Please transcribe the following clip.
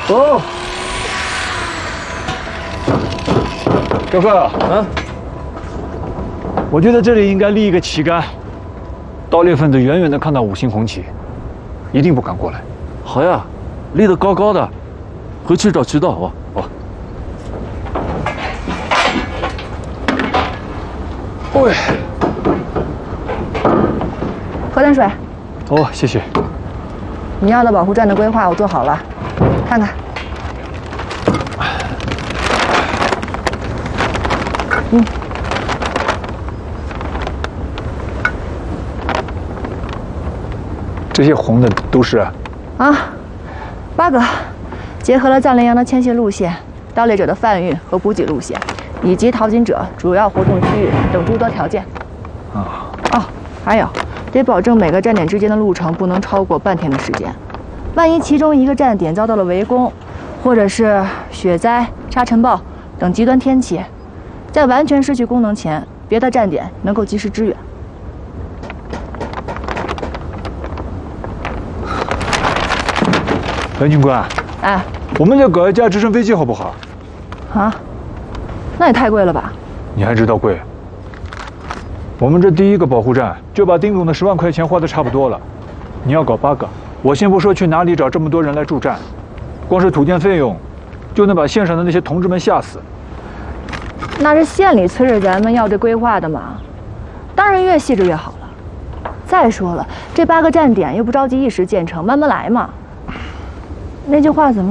哦，高哥啊， 我觉得这里应该立一个旗杆，盗猎分子远远的看到5星红旗，一定不敢过来。 好呀，立得高高的，回去找渠道啊。哦。 喂， 喝点水。 哦，谢谢。 你要的保护站的规划我做好了，看看。 这些红的都是 8个，结合了藏羚羊的迁徙路线、盗猎者的贩运和补给路线，以及淘金者主要活动区域等诸多条件。哦，还有，得保证每个站点之间的路程不能超过半天的时间。万一其中一个站点遭到了围攻，或者是雪灾、沙尘暴等极端天气，在完全失去功能前，别的站点能够及时支援。 袁军官， 哎， 我们再搞一架直升飞机好不好？ 啊，那也太贵了吧？ 你还知道贵？我们这第一个保护站就把丁总的10万块钱花得差不多了。你要搞8个，我先不说去哪里找这么多人来驻站，光是土建费用，就能把县上的那些同志们吓死。 那是县里催着咱们要这规划的嘛，当然越细致越好了。再说了，这8个站点又不着急一时建成，慢慢来嘛。那句话怎么